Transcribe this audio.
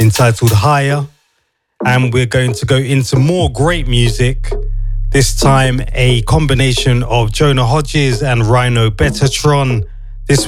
entitled Higher. And we're going to go into more great music. This time a combination of Jonah Hodges and Rhino Betatron